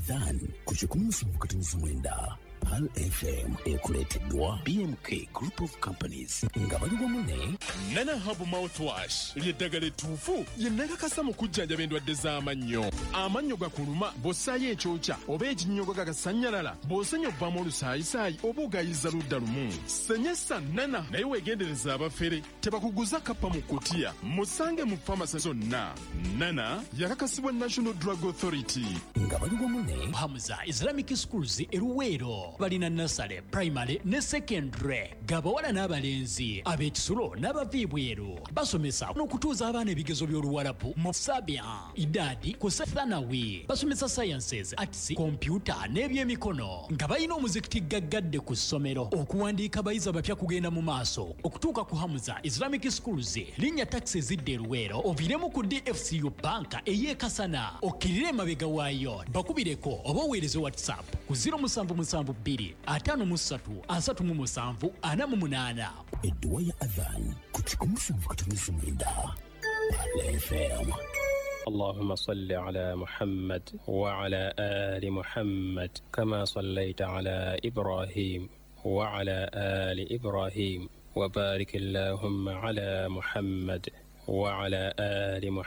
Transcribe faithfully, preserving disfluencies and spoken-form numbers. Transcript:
Adhan kuchukua mkutano mwenda Pal F M ekuleteddwa B M K Group of Companies nga bali wamunne Nana Habu Mouthwash ly'eddagala ettuufu lye nnakakasa mu kujjanjaba endwadde z'amannyo. Amannyo gakuluma bw'ossaayo ekyokya oba ekinnyogo gagasannyalala bw'osenya obbamu olusaayisaayi oba ogayiza ludda lumu. Senyesa Nana naye weegendereza abafere tebakuguza kappa mu kkutiya musange mu famasi zonna. Nana yakakasibwa National Drug Authority nga bali wamunne Hamza Islamic Schools e Luweero balina nasale primary ne secondary gabawala n'abalenzi ab'ekisulo n'abaviibweru basomesa n'okutuuza abaana ebigezo by'oluwalabu mu sabia idadi ku thanawi basomesa sciences arts computer n'ebyemikono nga balina omuzikiti gaggadde ku ssomero okuwandiika abayizi abapya kugenda mu maaso okutuuka ku Hamza Islamic Schools linnya taxi zidde Luweero oviremu ku D F C U banka ey'ekasana okkirire emabega waayo bakubireko oba oweereze WhatsApp ku zero seven seven two atano mu ssatu asatu mu musanvu ana mu munaana. edduwa ya Adhan kuchukua mkutano mwenda Pal F M. اللهم صل على محمد وعلى آل محمد كما صليت على إبراهيم وعلى آل إبراهيم وبارك اللهم على محمد وعلى آل محمد